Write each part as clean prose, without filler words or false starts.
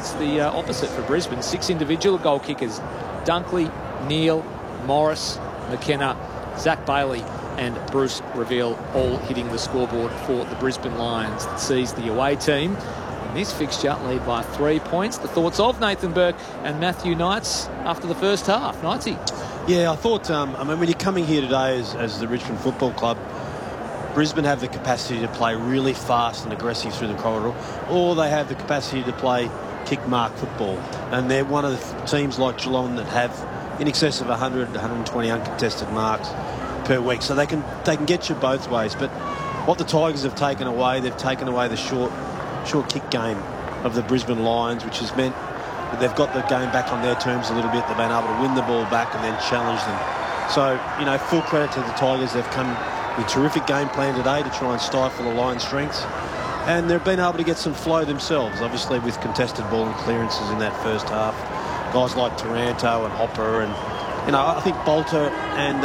it's the opposite for Brisbane. 6 individual goal kickers: Dunkley, Neal, Morris, McKenna, Zach Bailey and Bruce Reveal, all hitting the scoreboard for the Brisbane Lions. That sees the away team in this fixture lead by 3 points. The thoughts of Nathan Burke and Matthew Knights after the first half. Knightsy. Yeah, I thought, when you're coming here today as the Richmond Football Club, Brisbane have the capacity to play really fast and aggressive through the corridor, or they have the capacity to play kick-mark football. And they're one of the teams like Geelong that have in excess of 100, 120 uncontested marks per week. So they can get you both ways. But what the Tigers have taken away, they've taken away the short kick game of the Brisbane Lions, which has meant that they've got the game back on their terms a little bit. They've been able to win the ball back and then challenge them. So, full credit to the Tigers. They've come with a terrific game plan today to try and stifle the Lions' strengths. And they've been able to get some flow themselves, obviously with contested ball and clearances in that first half. Guys like Taranto and Hopper and, I think Bolter and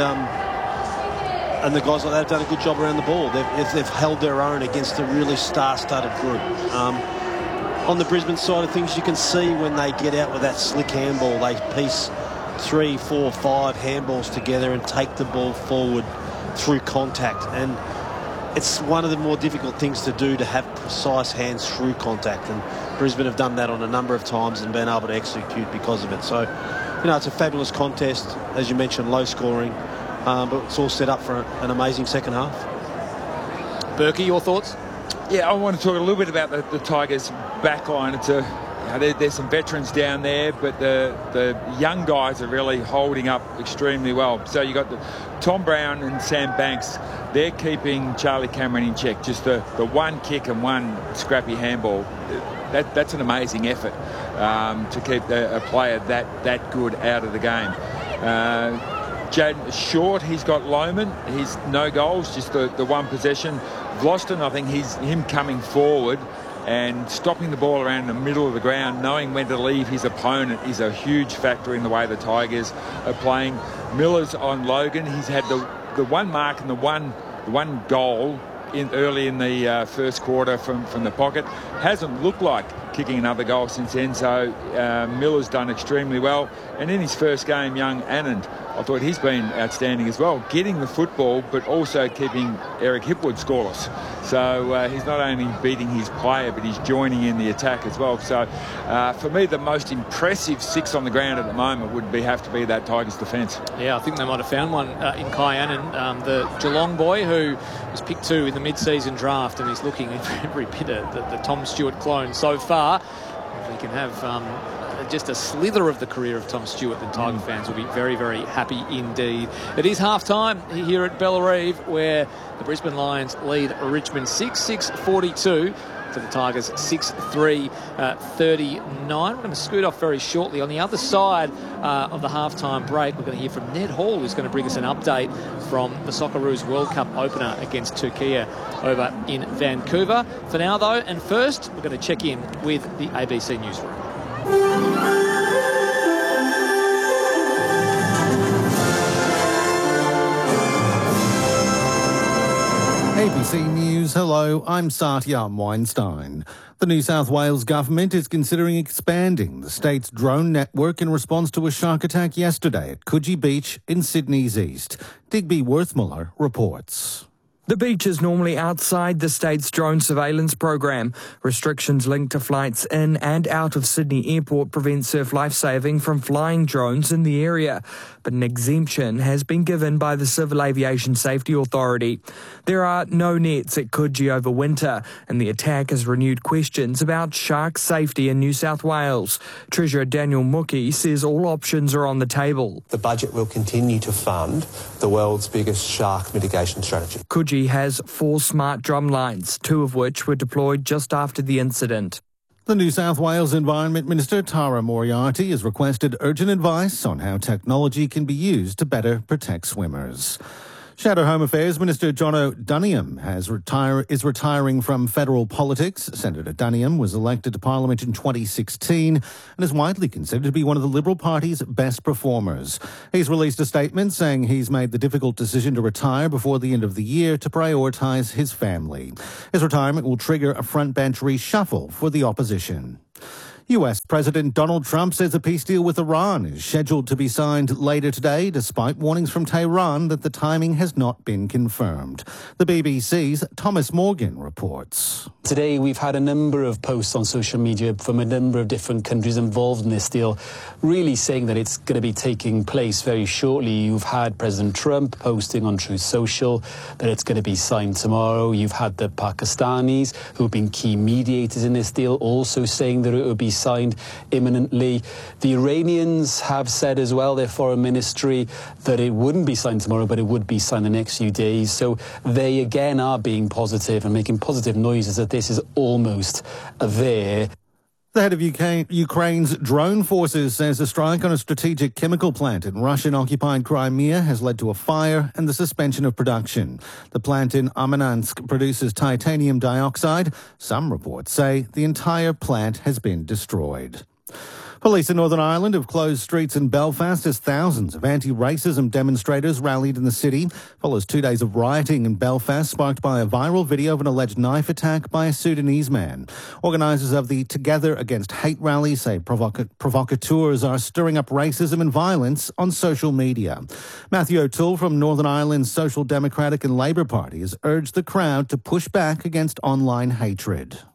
the guys like that have done a good job around the ball. They've held their own against a really star-studded group. On the Brisbane side of things, you can see when they get out with that slick handball, they piece 3, 4, 5 handballs together and take the ball forward through contact. And it's one of the more difficult things to do, to have precise hands through contact. And Brisbane have done that on a number of times and been able to execute because of it. So, it's a fabulous contest. As you mentioned, low scoring. But it's all set up for an amazing second half. Berkey, your thoughts? Yeah, I want to talk a little bit about the Tigers' back line. It's there's some veterans down there, but the young guys are really holding up extremely well. So you got Tom Brown and Sam Banks. They're keeping Charlie Cameron in check. Just the one kick and one scrappy handball. That's an amazing effort to keep a player that good out of the game. Jaden Short, he's got Lohman. He's no goals, just the one possession. Vlosten, I think him coming forward and stopping the ball around the middle of the ground, knowing when to leave his opponent, is a huge factor in the way the Tigers are playing. Miller's on Logan. He's had the one mark and the one goal early in the first quarter from the pocket. Hasn't looked like kicking another goal since then, so Miller's done extremely well. And in his first game, young Anand, I thought he's been outstanding as well, getting the football but also keeping Eric Hipwood scoreless. So he's not only beating his player, but he's joining in the attack as well. So for me, the most impressive 6 on the ground at the moment would have to be that Tigers defence. Yeah, I think they might have found one in Kai Anand, the Geelong boy who was picked 2 in the mid-season draft, and he's looking every bit of the Tom Stewart clone so far. If we can have just a slither of the career of Tom Stewart, then Tiger fans will be very, very happy indeed. It is half-time here at Bellerive, where the Brisbane Lions lead Richmond 6-42 to the Tigers 6-3, 39. We're going to scoot off very shortly. On the other side of the half-time break, we're going to hear from Ned Hall, who's going to bring us an update from the Socceroos World Cup opener against Turkey over in Vancouver. For now, though, and first, we're going to check in with the ABC Newsroom. ABC News, hello, I'm Satya Weinstein. The New South Wales government is considering expanding the state's drone network in response to a shark attack yesterday at Coogee Beach in Sydney's east. Digby Worthmuller reports. The beach is normally outside the state's drone surveillance program. Restrictions linked to flights in and out of Sydney Airport prevent Surf Lifesaving from flying drones in the area. But an exemption has been given by the Civil Aviation Safety Authority. There are no nets at Coogee over winter, and the attack has renewed questions about shark safety in New South Wales. Treasurer Daniel Mookie says all options are on the table. The budget will continue to fund the world's biggest shark mitigation strategy. Coogee has 4 smart drum lines, 2 of which were deployed just after the incident. The New South Wales Environment Minister Tara Moriarty has requested urgent advice on how technology can be used to better protect swimmers. Shadow Home Affairs Minister Jono Duniam is retiring from federal politics. Senator Duniam was elected to Parliament in 2016 and is widely considered to be one of the Liberal Party's best performers. He's released a statement saying he's made the difficult decision to retire before the end of the year to prioritise his family. His retirement will trigger a frontbench reshuffle for the opposition. US President Donald Trump says a peace deal with Iran is scheduled to be signed later today, despite warnings from Tehran that the timing has not been confirmed. The BBC's Thomas Morgan reports. Today we've had a number of posts on social media from a number of different countries involved in this deal, really saying that it's going to be taking place very shortly. You've had President Trump posting on Truth Social that it's going to be signed tomorrow. You've had the Pakistanis, who have been key mediators in this deal, also saying that it will be signed imminently. The Iranians have said as well, their foreign ministry, that it wouldn't be signed tomorrow, but it would be signed the next few days. So they again are being positive and making positive noises that this is almost there. The head of Ukraine's drone forces says a strike on a strategic chemical plant in Russian-occupied Crimea has led to a fire and the suspension of production. The plant in Armayansk produces titanium dioxide. Some reports say the entire plant has been destroyed. Police in Northern Ireland have closed streets in Belfast as thousands of anti-racism demonstrators rallied in the city. Follows 2 days of rioting in Belfast, sparked by a viral video of an alleged knife attack by a Sudanese man. Organisers of the Together Against Hate rally say provocateurs are stirring up racism and violence on social media. Matthew O'Toole from Northern Ireland's Social Democratic and Labour Party has urged the crowd to push back against online hatred.